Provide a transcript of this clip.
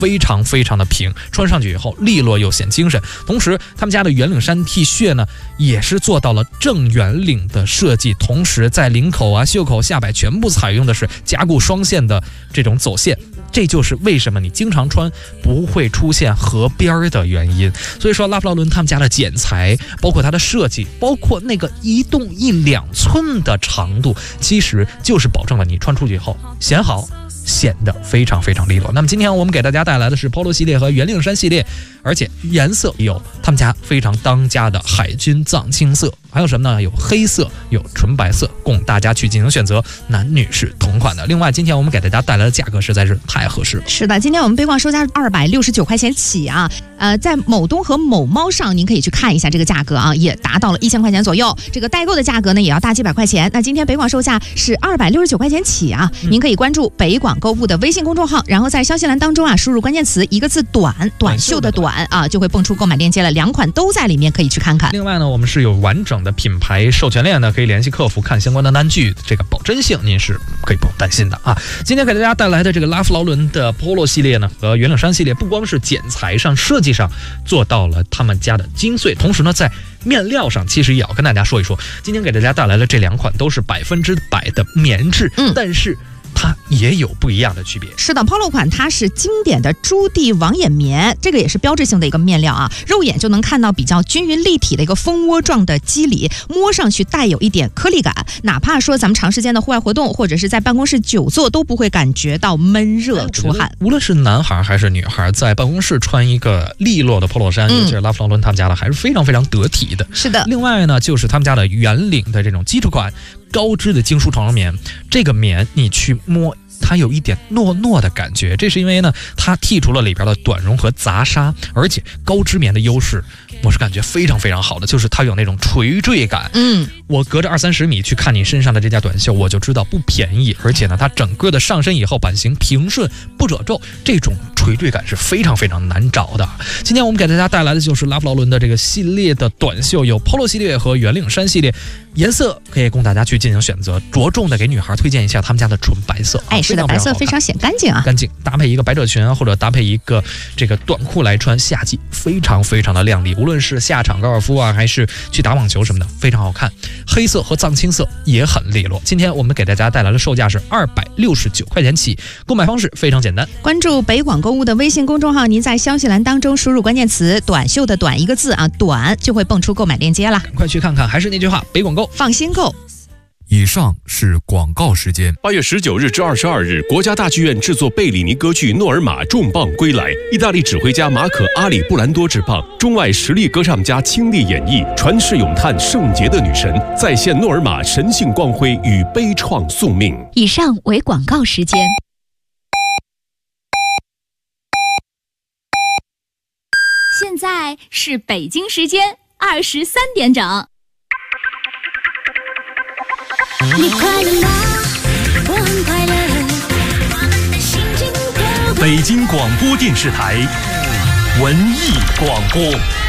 非常非常的平，穿上去以后利落又显精神。同时他们家的圆领衫 T 恤呢也是做到了正圆领的设计，同时在领口啊、袖口、下摆全部采用的是加固双线的这种走线，这就是为什么你经常穿不会出现合边的原因。所以说拉夫劳伦他们家的剪裁，包括它的设计，包括那个1洞1、2寸的长度，其实就是保证了你穿出去以后显好，显得非常非常利落。那么今天我们给大家带来的是 Polo 系列和圆领衫系列，而且颜色有他们家非常当家的海军藏青色，还有什么呢？有黑色，有纯白色，供大家去进行选择，男女是同款的。另外今天我们给大家带来的价格实在是太合适了。 是的，今天我们北广售价269块钱起啊，在某东和某猫上您可以去看一下这个价格啊，也达到了1000块钱左右。这个代购的价格呢也要大几百块钱。那今天北广售价是269块钱起啊，您可以关注北广购物的微信公众号，然后在消息栏当中啊输入关键词一个字短，短袖的短啊，就会蹦出购买链接了，2款都在里面，可以去看看。 另外呢，我们是有完整的品牌授权链的，可以联系客服看相关的单据，这个保真性您是可以不用担心的啊。今天给大家带来的这个拉夫劳伦的 Polo 系列呢和圆领衫系列，不光是剪裁上、设计上做到了他们家的精髓，同时呢在面料上其实也要跟大家说一说。今天给大家带来的这2款都是100%的棉质，但是它也有不一样的区别。 是的 ，Polo 款它是经典的朱地网眼棉，这个也是标志性的一个面料啊，肉眼就能看到比较均匀立体的一个蜂窝状的肌理，摸上去带有一点颗粒感，哪怕说咱们长时间的户外活动或者是在办公室久坐都不会感觉到闷热出汗。 无论是男孩还是女孩，在办公室穿一个利落的 Polo 衫，尤其是拉夫劳伦他们家的，还是非常非常得体的。 是的。 另外呢，就是他们家的圆领的这种基础款高织的精梳长绒棉，这个棉你去摸它有一点糯糯的感觉，这是因为呢它剔除了里边的短绒和杂纱，而且高织棉的优势我是感觉非常非常好的，就是它有那种垂坠感。我隔着20-30米去看你身上的这件短袖，我就知道不便宜，而且呢它整个的上身以后版型平顺不褶皱，这种垂坠感是非常非常难找的。今天我们给大家带来的就是拉夫劳伦的这个系列的短袖，有 Polo 系列和圆领衫系列，颜色可以供大家去进行选择，着重的给女孩推荐一下他们家的纯白色。 是的，白色非常显干净啊， 干净，搭配一个百褶裙或者搭配一个这个短裤来穿，夏季非常非常的靓丽，无论是下场高尔夫啊，还是去打网球什么的，非常好看。黑色和藏青色也很利落。今天我们给大家带来的售价是269块钱起，购买方式非常简单， 关注北广购物的微信公众号，您在消息栏当中输入关键词短袖的短一个字啊，短就会蹦出购买链接了， 赶快去看看。还是那句话，北广购放心购。 以上是广告时间。 8月19日至22日，国家大剧院制作贝里尼歌剧《诺尔玛》重磅归来，意大利指挥家马可·阿里布兰多执棒，中外实力歌唱家倾力演绎，传世咏叹圣洁的女神，再现诺尔玛神性光辉与悲怆宿命。 以上为广告时间。现在是北京时间23点整。 你快乐吗？我很快乐。我们的心情都北京广播电视台文艺广播。